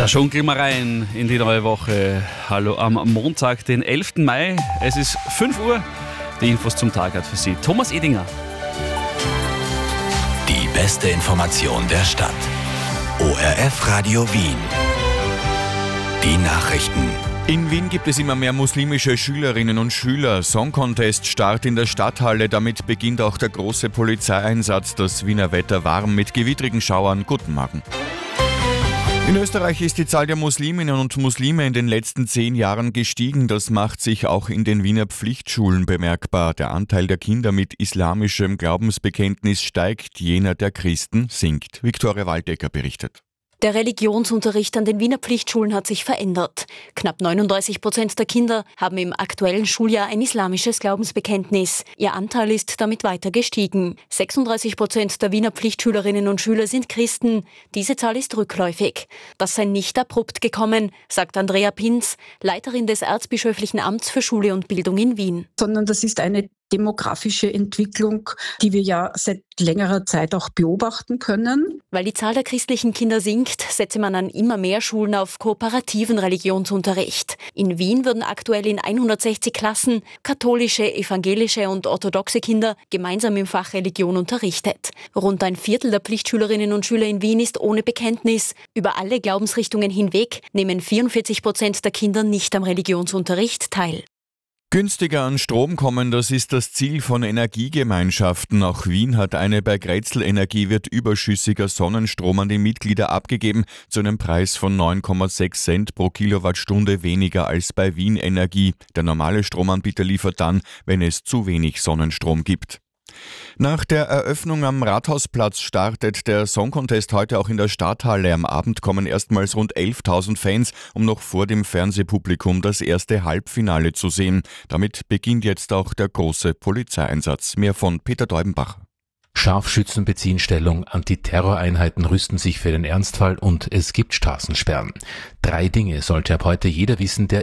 Schunkeln wir rein in die neue Woche. Hallo am Montag, den 11. Mai. Es ist 5 Uhr. Die Infos zum Tag hat für Sie Thomas Edinger. Die beste Information der Stadt. ORF Radio Wien. Die Nachrichten. In Wien gibt es immer mehr muslimische Schülerinnen und Schüler. Song Contest Start in der Stadthalle. Damit beginnt auch der große Polizeieinsatz. Das Wiener Wetter warm mit gewittrigen Schauern. Guten Morgen. In Österreich ist die Zahl der Musliminnen und Muslime in den letzten 10 Jahren gestiegen. Das macht sich auch in den Wiener Pflichtschulen bemerkbar. Der Anteil der Kinder mit islamischem Glaubensbekenntnis steigt, jener der Christen sinkt. Viktoria Waldecker berichtet. Der Religionsunterricht an den Wiener Pflichtschulen hat sich verändert. Knapp 39% der Kinder haben im aktuellen Schuljahr ein islamisches Glaubensbekenntnis. Ihr Anteil ist damit weiter gestiegen. 36% der Wiener Pflichtschülerinnen und Schüler sind Christen. Diese Zahl ist rückläufig. Das sei nicht abrupt gekommen, sagt Andrea Pinz, Leiterin des Erzbischöflichen Amts für Schule und Bildung in Wien. Sondern das ist eine demografische Entwicklung, die wir ja seit längerer Zeit auch beobachten können. Weil die Zahl der christlichen Kinder sinkt, setze man an immer mehr Schulen auf kooperativen Religionsunterricht. In Wien würden aktuell in 160 Klassen katholische, evangelische und orthodoxe Kinder gemeinsam im Fach Religion unterrichtet. Rund ein Viertel der Pflichtschülerinnen und Schüler in Wien ist ohne Bekenntnis. Über alle Glaubensrichtungen hinweg nehmen 44% der Kinder nicht am Religionsunterricht teil. Günstiger an Strom kommen, das ist das Ziel von Energiegemeinschaften. Auch Wien hat eine. Bei Grätzl Energie wird überschüssiger Sonnenstrom an die Mitglieder abgegeben, zu einem Preis von 9,6 Cent pro Kilowattstunde weniger als bei Wien Energie. Der normale Stromanbieter liefert dann, wenn es zu wenig Sonnenstrom gibt. Nach der Eröffnung am Rathausplatz startet der Song Contest heute auch in der Stadthalle. Am Abend kommen erstmals rund 11.000 Fans, um noch vor dem Fernsehpublikum das erste Halbfinale zu sehen. Damit beginnt jetzt auch der große Polizeieinsatz. Mehr von Peter Deubenbacher. Scharfschützen beziehen Stellung, Antiterroreinheiten rüsten sich für den Ernstfall und es gibt Straßensperren. 3 Dinge sollte ab heute jeder wissen, der